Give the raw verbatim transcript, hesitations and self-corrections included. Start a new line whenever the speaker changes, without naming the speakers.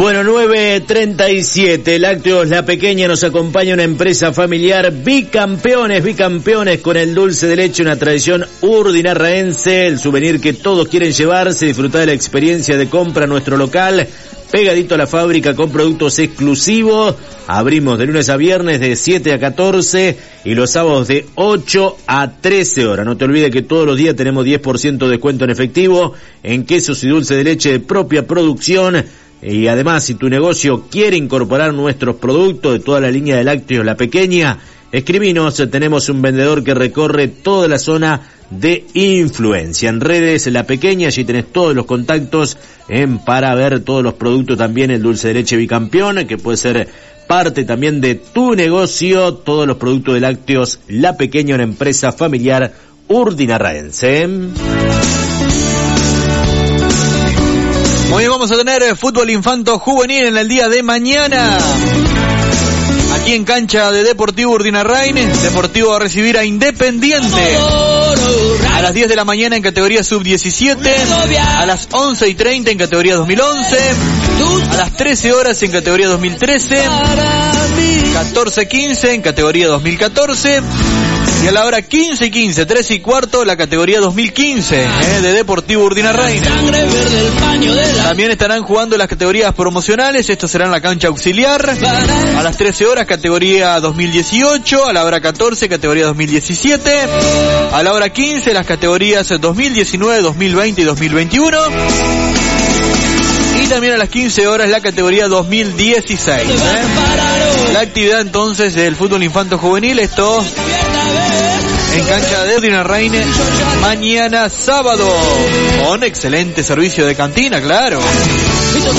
Bueno, nueve treinta y siete, Lácteos La Pequeña, nos acompaña una empresa familiar, bicampeones, bicampeones con el dulce de leche, una tradición urdinarraense, el souvenir que todos quieren llevarse, disfrutar de la experiencia de compra en nuestro local, pegadito a la fábrica con productos exclusivos. Abrimos de lunes a viernes de siete a catorce y los sábados de ocho a trece horas. No te olvides que todos los días tenemos diez por ciento de descuento en efectivo en quesos y dulce de leche de propia producción. Y además, si tu negocio quiere incorporar nuestros productos de toda la línea de Lácteos La Pequeña, escribinos, tenemos un vendedor que recorre toda la zona de influencia. En redes La Pequeña, allí tenés todos los contactos en para ver todos los productos, también el dulce de leche bicampeón, que puede ser parte también de tu negocio, todos los productos de Lácteos La Pequeña, una empresa familiar urdinarraense.
Hoy vamos a tener fútbol infanto juvenil en el día de mañana. Aquí en cancha de Deportivo Urdinarrain, Deportivo va a recibir a Independiente. A las diez de la mañana en categoría sub diecisiete, a las once y treinta en categoría dos mil once, a las trece horas en categoría dos mil trece, catorce quince en categoría dos mil catorce, y a la hora quince y quince, tres y cuarto, la categoría dos mil quince eh, de Deportivo Urdinarrain. También estarán jugando las categorías promocionales, esto será en la cancha auxiliar. A las trece horas, categoría dos mil dieciocho, a la hora catorce, categoría dos mil diecisiete, a la hora quince, las categorías dos mil diecinueve, dos mil veinte y dos mil veintiuno. Y también a las quince horas la categoría dos mil dieciséis. ¿eh? La actividad entonces del fútbol infanto juvenil, esto en cancha de Urdinarrain mañana sábado, con excelente servicio de cantina, claro.